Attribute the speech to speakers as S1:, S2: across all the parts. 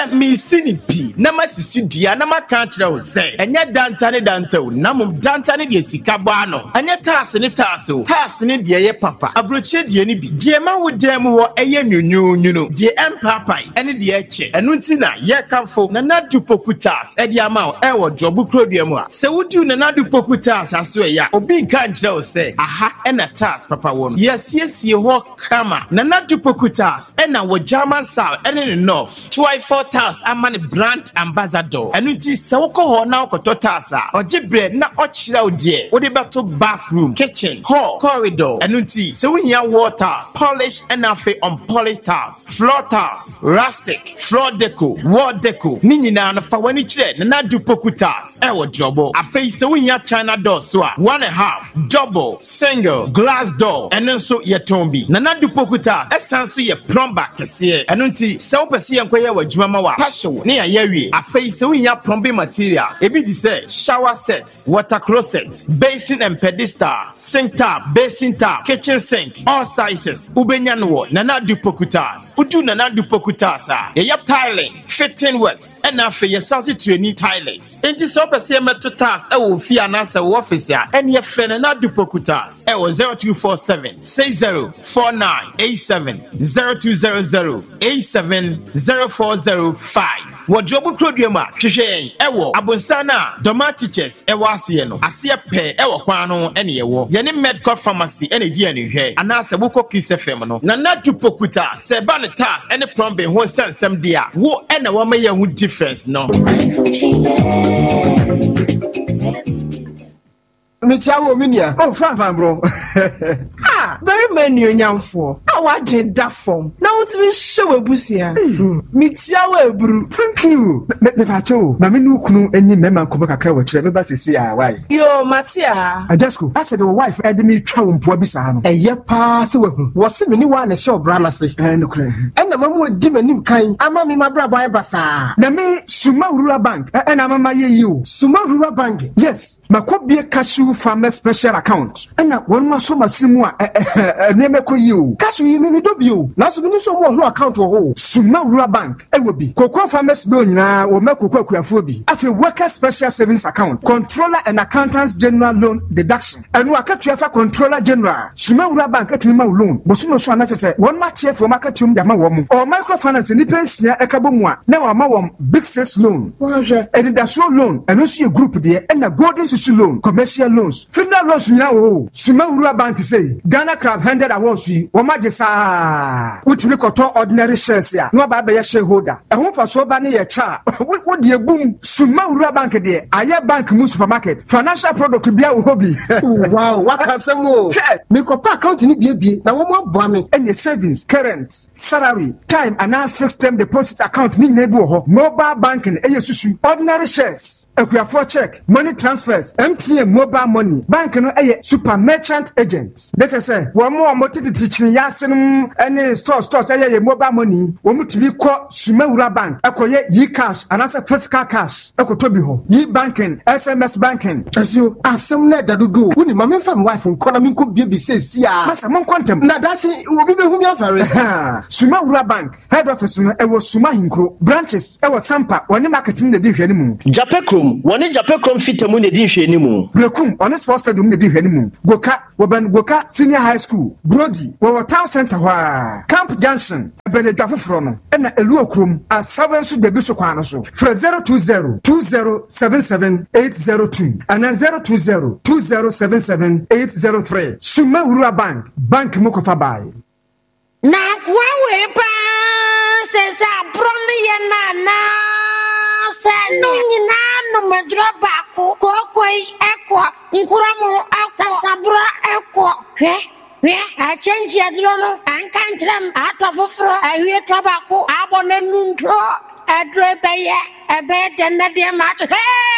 S1: me sini pi na masisi dua na maka kire wo say enye danta ne danta wo namum danta ne de sika ba no enye taas ne taas wo taas ne de ye papa abroche de ni bi de ma wo dem wo eye nyunyu no de empapai ene de eche enu nti na ye kanfo na nadu pokutas e de ama wo e wo jobu krodua a se wudu na nadu pokutas aso ya obi nka kire wo say aha e na taas papa wo no yesiesie ho kama na nadu pokutas e na wo German South ene ne North 24 taas ama ne brand ambassador enu nti se wo ko ho na okoto taas a oje bread na ochira wo de wo de beto bathroom kitchen hall corridor enu nti se wo hia waters polish and afi unpolished tiles floor tiles rustic floor deco wall deco ni nyina na fa wani kire na nadu pokutas e wo jobo afi se wo hia China door so a 1.5 double single glass door enu so ye tombi na nadu pokutas esan so ye plumber kese enu nti se wo pese ye nkoye wa adwuma ma wa passion ne ya yawie afi se wo hia plumbing materials ebi di say shower sets water closet basin and pedestal sink tap basin tap kitchen sink all sizes ubenya no na nadu pokutas udu na nadu pokutas a ye tiling fitting works and afi ye sansi training tilers enti so pese meto task e wo fi anasa wo office a ene ye fe na nadu pokutas e wo 0247 604987 0200 870405 Wodrobu Krodua ma hwehwe ewo abonsana Doma Teachers ewo ase no ase pe ewo kwan no ene yewo ye ne medical pharmacy ene di ene hwe anase buko Kiss FM no na nadu pokuta se ba ne task ene plumbing ho sensem dia wo ene wo ma ye hu difference no
S2: Michawo minia. Oh, fan bro.
S3: Very many nyamfo. I want that form. Now want to show ebusia. Michawo ebru.
S2: Thank you. Me facho. Na me nu kunu eni mema nkomo kakra wo kire me ba sesi a why.
S3: Yo, Matia.
S2: Ajasko, I said the wife ed me twa wo mpo bisa no. Eye pa se wahu. Wo se me ni wa na show bra na se. No kure. Na mamu di manim kan. Ama me mabra boy basa. Na me Suma Rural Bank. Na mama ye you. Suma Rural Bank. Yes. Makobie cashew farmer special account. Na won ma so masimu a nemeko you. Cashew yi me do bio. Na so bi so mo ho account wo ho. Suma Rural Bank. Ewo bi. Cocoa farmers loan nyina wo makoko akuafo bi. Afi worker special savings account. Controller and accountants general loan deduction. Anu akatua fa controller general. Suma Rural Bank atumi ma loan. Bosu no so anache se won ma tie fo makatium da ma wo mo. O microfinance ni pensia ekabo mu a na wa ma wo big six loan. Edidaso loan. Anu so ye group de na golden susu loan. Commercial loans. Funeral loans nyina o. Suma Rural Bank say Ghana Crab 100 awards yi wo ma de sa. Utimi koto ordinary shares ya. No ba be ye shareholder. Ehun fa so ba ne ye cha. Wo de ebum Suma Rural Bank de aye bank mu supermarket. Financial product bia wo hobi. Wow, what asemo. Me ko pa account ni bie na wo mo aboa me. Any savings, current, salary, time and now fixed term deposit account ni nyina bi wo ho. Mobile banking eye susu. Ordinary shares, akuafo check, money transfers, MTN mobile money. Bank no eye super merchant agent. That is say wo mo tititi chini yasenum any stores eye mobile money. Wo mutimi ko Suma Rural Bank. Akoye yi cash and as physical cash. Ekotobi ho. Yi banking, SMS banking. Asio asem na dadudu. Woni ma memfa me wife nkona me nko bie bi sesi a. Masa mon kwantem. Na dachi obi be hu me afare. Suma Rural Bank. Head office no ewo Suma Hinkro. Branches ewo Sampa. Woni marketing na di hwani mu.
S1: Japekrom, woni Japekrom fitamu na di hwani mu.
S2: Brekum, on sports stadium na di hwani mu. Goka, Goka Senior High School. Brody, wo town center wa. Camp Junction. Benedafo fro no. Na Eluokrom a 7 so debi so kwan no so. Fra 020-2077-802 and 020-2077-803. Suma Rural Bank. Bank Mokofa Bay.
S4: Na kwa we pa se sa broni ye na se no nyina no medro ba ko ekwo nkuramu sabra ekwo we a change adro no an kantrem atofofro awie tobako abone nuntro adro beye ebe denade ma to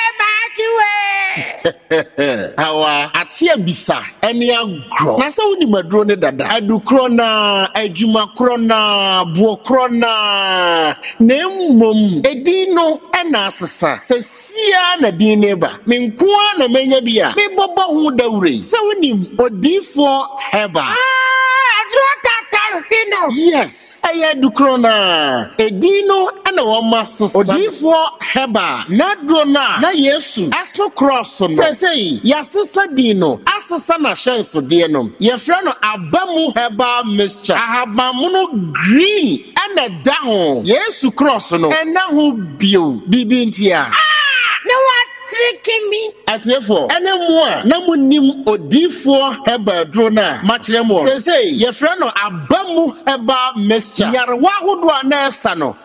S1: Awa atia bisa eni agro na se woni maduro ne dada adukro na adwuma kro na buo kro na nemmom edino ena asesa se sia na din neba me nkoa na menya bia me bobo hu dawure se woni odifo heba
S4: adro tata hino
S1: yes Aya dukrona. Edino ana wamaso. Odifo heba. Na drona. Na Yesu. Aso cross no. Say yasisa dino. Asasa na shenso dino. Yefrano abamu heba mixture. Ahabamuno green. Ana down. Yesu cross no. Ena hu bio. Bibintia.
S4: No what tricking me?
S1: Atiefo. Ene mwa. Namunim odifo heba drona. Machremo. Say yefrano abamu heba mixture. Yarwa hudwa na esano.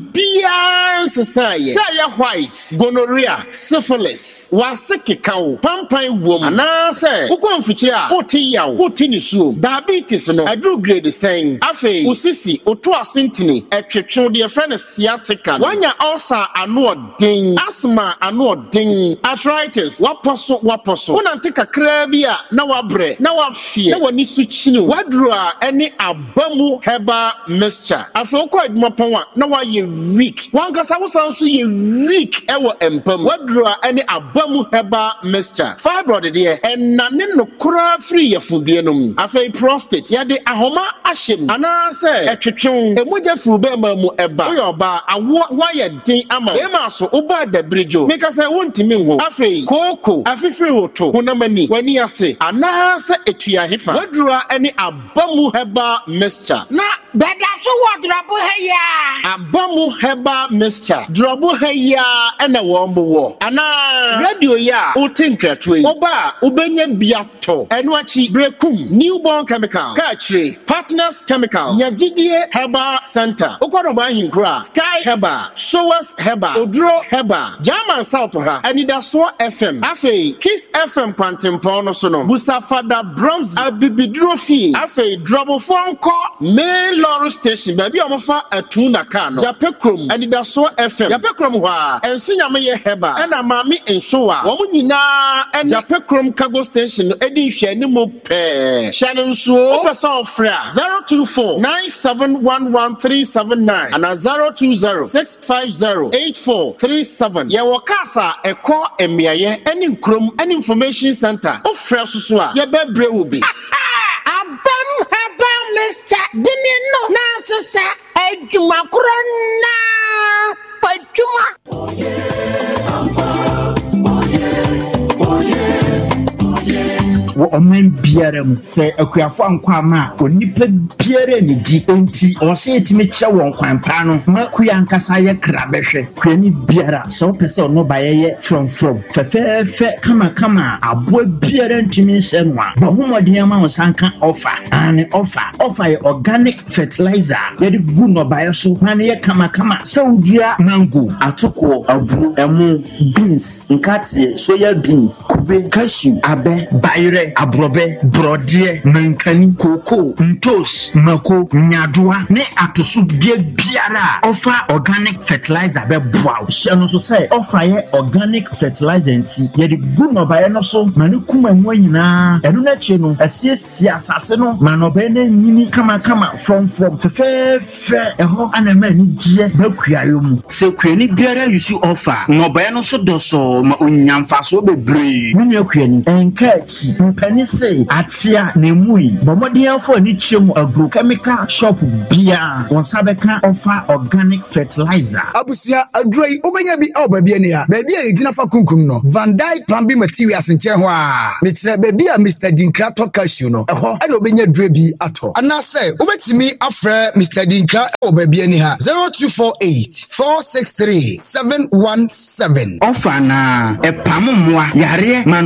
S1: Bibian sesaye. Say white. Gonorrhea. Syphilis. Waseke kawo. Pampai wom. Anase. Ukwa mfichire a. Oti yawo. Oti nisuo. Diabetes no. Adru grade saying. Afe. Usisi. Oto asintini. Etwetwe de yefrano sciatica. Wanya ulcer anu odin. Asthma anu odin. Arthritis. Waposo. Unante kakra bi a na wabre. Na wafie. Na wani suchini. Wadru a ene abamu heba mixture. Afe ukwa edumapon a na wa ye weak. Wankasa wusanso ye weak ewo empam. Wadru a ene abamu heba mixture. Fibroid de enane no kura free yefudie no. Afe prostate. Yade ahoma ahyem. Anase etwetwe. Emoja fu be ma mu eba. Oyoba awo waye din ama. Ema so oba dabrijo. Make say wontimi ho. Afe koko. Afifiri woto. Honamani. Wani ase. Anase etua hefa. Wadru a ene abamu heba mixture.
S4: Na beda so wodrobo heya.
S1: Abamu heba mixture. Drobo heya ena wo mo. Ana radio ya o tinkratwe. Oba ubenya biato. Enu achi brekum newborn chemical. Kachire partners chemical. Nyagidie heba center. Okwado ba hinkra. Sky heba. Sowas heba. Odro heba. German South ha. Anidaso FM. Afe Kiss FM Pantempo no so no. Busafada Bronze Abibidrofi. Afe Drobo Fonko Main Lorry Station. Baby omofa atuna ka no. Japekrom Anidaso FM. Japekrom ha. Ensunyame ye heba. Ena mami ensoa. Wo nyina en Japekrom Cargo Station edi hwe ni mo pe. Shannon so opesa ofra 024971139 and 02065084337. Ye wakasa eko emiaye eni nkrom eni information center. Ofra susu a ye bebre obi.
S4: Abam haba Mr. Dini no na sisa ejuma kurona pajuma.
S5: Wo omen biara mu se akuafo ankwama onipa biara ne di enti o se etime kye won kwanpa no ma kuya nkasa ye krabehwe kwani biara so pese ono baye from fefefe kama abo biara ntimi nse no a bo homodin ma wo sanka offer ye organic fertilizer ye di gu no baye so na ye kama se udua mango atoko aburu emu beans nkate soya beans kube cashew abe bayre abrobe brodie mankani koko ntos mako nyadoa ne atoso biara offer organic fertilizer be boa no so say offer ye organic fertilizer nti ye de gu no baye no so mane kuma mu nyina eno na che no asiesia asase no manobe na nyini kama from fefe eho anama ni gie bakuayo mu se kwani biara you see offer no baye no so doso ma onyamfa so bebre nunu kwani enkachi mpani se atia nemui bomodianfo ni chiemu agrochemical shop bia won sabeka offer organic fertilizer
S6: abusia adroi obenya bi oba bia ne ya baabi a yegina fa kunkum no Van Dyke plumbing materials nche ho a me kire baabi a Mr. Dinkra Cashew no eho e na obenya dre bi ato anase obetimi afre Mr. Dinkra oba bia ne ha 0248 463 717
S5: offer na epammoa yare